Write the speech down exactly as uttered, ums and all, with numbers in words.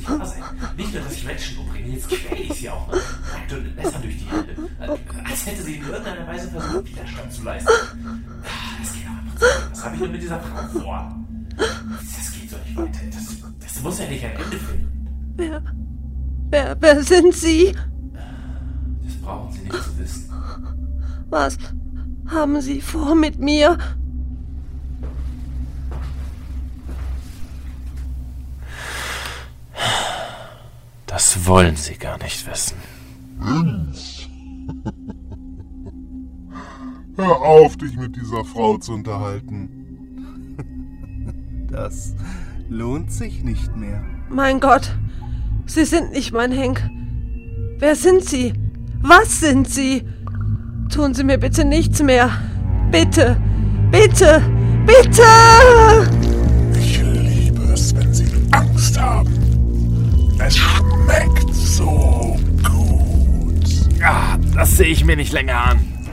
nicht wahr sein. Nicht nur, dass ich Menschen umbringe, jetzt quäle ich sie auch noch. Nackt und Messer durch die Hände. Als hätte sie in irgendeiner Weise versucht, Widerstand zu leisten. Das geht aber nicht. Was habe ich denn mit dieser Frau vor? Das geht so nicht weiter. Das, das muss ja nicht ein Ende finden. Wer, wer, wer sind Sie? Das brauchen Sie nicht zu wissen. Was haben Sie vor mit mir? Das wollen Sie gar nicht wissen. Vince. Hör auf, dich mit dieser Frau zu unterhalten. Das lohnt sich nicht mehr. Mein Gott, Sie sind nicht mein Henk. Wer sind Sie? Was sind Sie? Tun Sie mir bitte nichts mehr. Bitte, bitte, bitte! Ich liebe es, wenn Sie Angst haben. Es schmeckt so gut. Ah, das sehe ich mir nicht länger an.